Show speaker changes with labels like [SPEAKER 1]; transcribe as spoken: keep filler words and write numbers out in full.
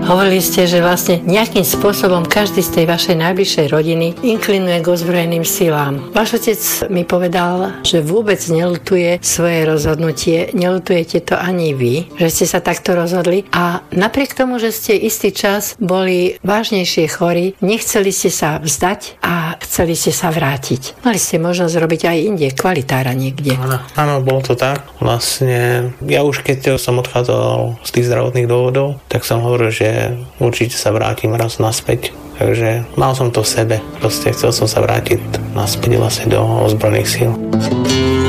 [SPEAKER 1] Hovorili ste, že vlastne nejakým spôsobom každý z tej vašej najbližšej rodiny inklinuje k ozbrojeným silám. Váš otec mi povedal, že vôbec neľutuje svoje rozhodnutie, neľutujete to ani vy, že ste sa takto rozhodli a napriek tomu, že ste istý čas boli vážnejšie chorí, nechceli ste sa vzdať a chceli ste sa vrátiť. Mali ste možnosť robiť aj inde, kvalitára niekde.
[SPEAKER 2] Áno, áno, bolo to tak. Vlastne ja už keď som odchádzal z tých zdravotných dôvodov, tak som hovoril, že určite sa vrátim raz naspäť. Takže mal som to v sebe. Proste chcel som sa vrátiť naspäť vlastne do ozbrojených síl.